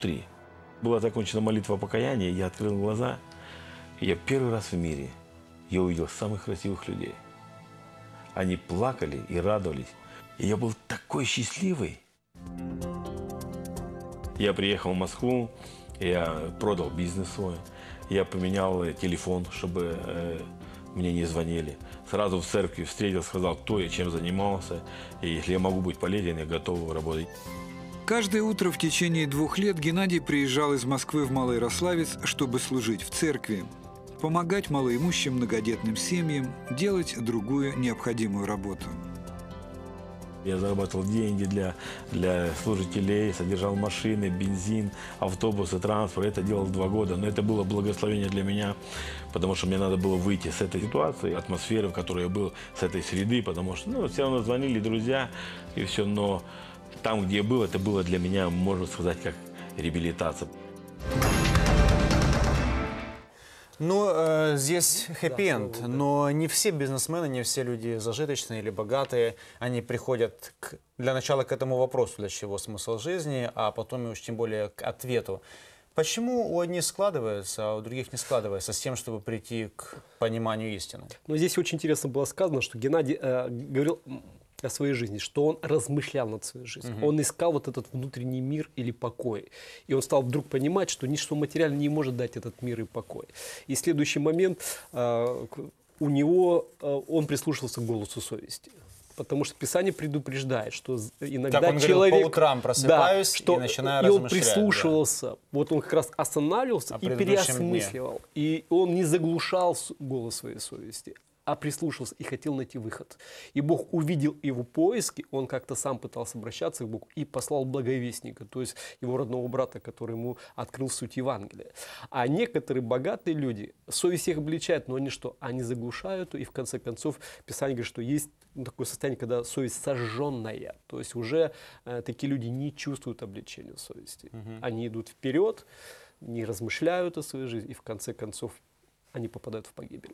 3. Была закончена молитва покаяния, я открыл глаза, и я первый раз в мире я увидел самых красивых людей. Они плакали и радовались, и я был такой счастливый. Я приехал в Москву, я продал бизнес свой, я поменял телефон, чтобы мне не звонили. Сразу в церкви встретил, сказал, кто я, чем занимался, и если я могу быть полезен, я готов работать. Каждое утро в течение 2 лет Геннадий приезжал из Москвы в Малоярославец, чтобы служить в церкви, помогать малоимущим многодетным семьям, делать другую необходимую работу. Я зарабатывал деньги для служителей, содержал машины, бензин, автобусы, транспорт. Это делал 2 года, но это было благословение для меня, потому что мне надо было выйти с этой ситуации, атмосферы, в которой я был, с этой среды, потому что все равно звонили друзья и все, но там, где я был, это было для меня, можно сказать, как реабилитация. Ну, здесь хэппи-энд, но не все бизнесмены, не все люди зажиточные или богатые, они приходят для начала к этому вопросу, для чего смысл жизни, а потом и уж тем более к ответу. Почему у одних складывается, а у других не складывается с тем, чтобы прийти к пониманию истины? Но здесь очень интересно было сказано, что Геннадий говорил о своей жизни, что он размышлял над своей жизнью. Он искал вот этот внутренний мир или покой. И он стал вдруг понимать, что ничто материальное не может дать этот мир и покой. И следующий момент, у него, он прислушался к голосу совести. Потому что Писание предупреждает, что иногда как он человек... говорил, по утрам просыпаюсь, да, и начинаю и он размышлять. прислушивался. Да. Вот он как раз останавливался и переосмысливал. Дне. И он не заглушал голос своей совести, а прислушался и хотел найти выход. И Бог увидел его поиски, он как-то сам пытался обращаться к Богу и послал благовестника, то есть его родного брата, который ему открыл суть Евангелия. А некоторые богатые люди, совесть их обличает, но они что? Они заглушают, и в конце концов Писание говорит, что есть такое состояние, когда совесть сожженная, то есть уже такие люди не чувствуют обличения совести. Они идут вперед, не размышляют о своей жизни, и в конце концов они попадают в погибель.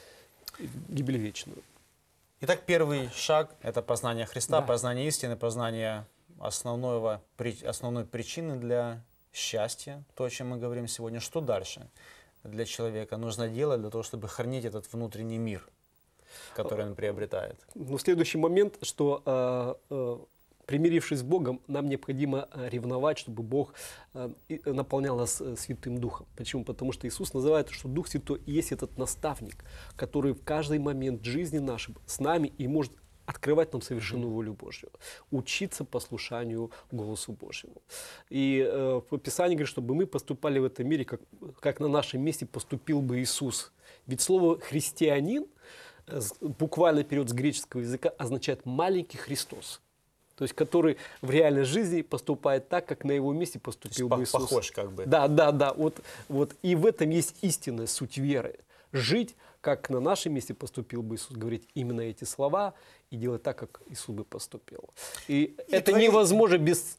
Гибель вечную. Итак, первый шаг – это познание Христа, Да. познание истины, познание основной причины для счастья, то, о чем мы говорим сегодня. Что дальше для человека нужно делать для того, чтобы хранить этот внутренний мир, который он приобретает? Но следующий момент, что примирившись с Богом, нам необходимо ревновать, чтобы Бог наполнял нас Святым Духом. Почему? Потому что Иисус называет, что Дух Святой есть этот наставник, который в каждый момент жизни нашей с нами и может открывать нам совершенную волю Божью, учиться послушанию голосу Божьему. И в Писании говорит, чтобы мы поступали в этом мире, как на нашем месте поступил бы Иисус. Ведь слово «христианин», буквально перевод с греческого языка, означает «маленький Христос». То есть, который в реальной жизни поступает так, как на его месте поступил бы Иисус. Похож как бы. Да. Вот. И в этом есть истинная суть веры. Жить, как на нашем месте поступил бы Иисус, говорить именно эти слова и делать так, как Иисус бы поступил. И это невозможно без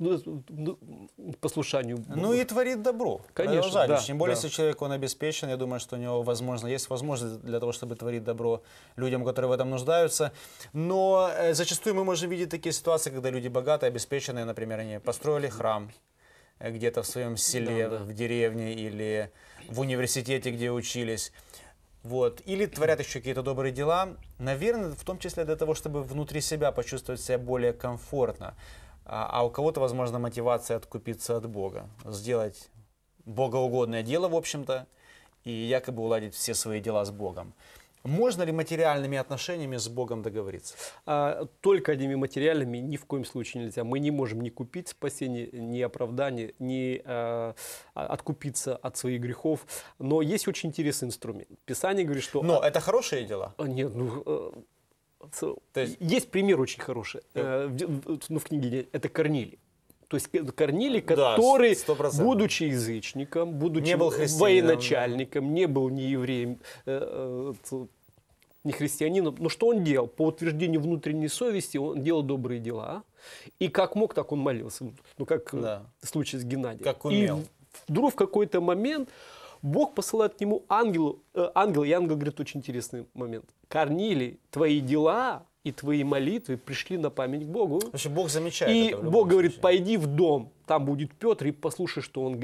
послушания Богу. Ну и творит добро. Конечно, да, Тем более, да. если человек он обеспечен, я думаю, что у него есть возможность для того, чтобы творить добро людям, которые в этом нуждаются. Но зачастую мы можем видеть такие ситуации, когда люди богатые, обеспеченные, например, они построили храм где-то в своем селе, в деревне или в университете, где учились. Вот. Или творят еще какие-то добрые дела, наверное, в том числе для того, чтобы внутри себя почувствовать себя более комфортно. А у кого-то, возможно, мотивация откупиться от Бога, сделать богоугодное дело, в общем-то, и якобы уладить все свои дела с Богом. Можно ли материальными отношениями с Богом договориться? Только одними материальными ни в коем случае нельзя. Мы не можем ни купить спасение, ни оправдание, ни откупиться от своих грехов. Но есть очень интересный инструмент. Писание говорит, что... Но это хорошие дела? Нет, То есть... есть пример очень хороший. В книге это Корнилий. То есть Корнилий, который, 100%. будучи язычником, будучи не был военачальником, не был ни евреем, не христианином, но что он делал? По утверждению внутренней совести он делал добрые дела. И как мог, так он молился. Ну, как в случае с Геннадием. Как умел. И вдруг в какой-то момент Бог посылает к нему ангела, и ангел говорит очень интересный момент. Корнилий, твои дела и твои молитвы пришли на память к Богу. Вообще Бог замечает и это в любом Бог говорит, случае. пойди в дом, там будет Петр, и послушай, что он говорит.